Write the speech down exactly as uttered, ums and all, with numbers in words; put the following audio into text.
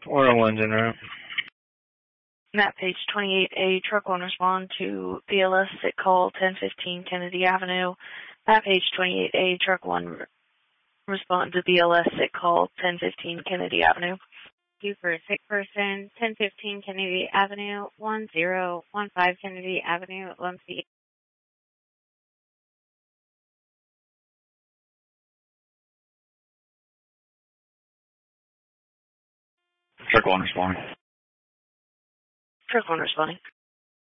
four oh one's en route. Map page twenty-eight A, truck one respond to B L S at call ten fifteen Kennedy Avenue. Map page twenty-eight A, truck one respond to B L S at call ten fifteen Kennedy Avenue. Due for a sick person, ten fifteen Kennedy Avenue, one zero one five Kennedy Avenue, Lumpy. Truck one responding. Truck one responding.